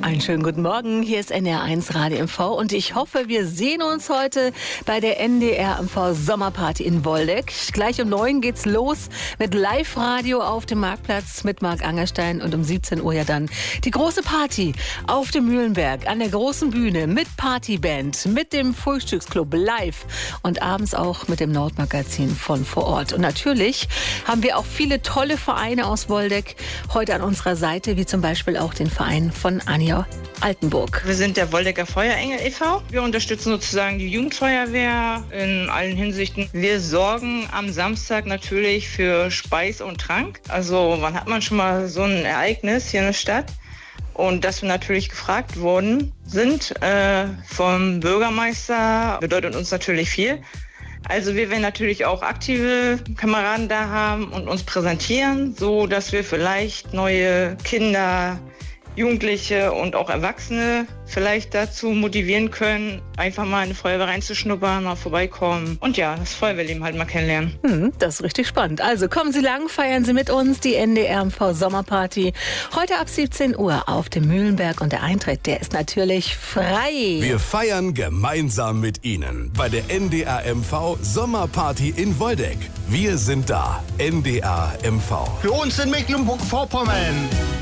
Einen schönen guten Morgen, hier ist NDR1 Radio MV und ich hoffe, wir sehen uns heute bei der NDR MV Sommerparty in Woldeck. Gleich um 9 geht's los mit Live-Radio auf dem Marktplatz mit Marc Angerstein und um 17 Uhr ja dann die große Party auf dem Mühlenberg an der großen Bühne mit Partyband, mit dem Frühstücksclub live und abends auch mit dem Nordmagazin von vor Ort. Und natürlich haben wir auch viele tolle Vereine aus Woldeck heute an unserer Seite, wie zum Beispiel auch den Verein von Anja Altenburg. Wir sind der Woldecker Feuerengel e.V. Wir unterstützen sozusagen die Jugendfeuerwehr in allen Hinsichten. Wir sorgen am Samstag natürlich für Speis und Trank. Also wann hat man schon mal so ein Ereignis hier in der Stadt? Und dass wir natürlich gefragt worden sind vom Bürgermeister, bedeutet uns natürlich viel. Also wir werden natürlich auch aktive Kameraden da haben und uns präsentieren, so dass wir vielleicht neue Kinder, Jugendliche und auch Erwachsene vielleicht dazu motivieren können, einfach mal in die Feuerwehr reinzuschnuppern, mal vorbeikommen und ja, das Feuerwehrleben halt mal kennenlernen. Das ist richtig spannend. Also kommen Sie lang, feiern Sie mit uns die NDR MV Sommerparty. Heute ab 17 Uhr auf dem Mühlenberg und der Eintritt, der ist natürlich frei. Wir feiern gemeinsam mit Ihnen bei der NDR MV Sommerparty in Woldeck. Wir sind da, NDR MV. Für uns in Mecklenburg-Vorpommern.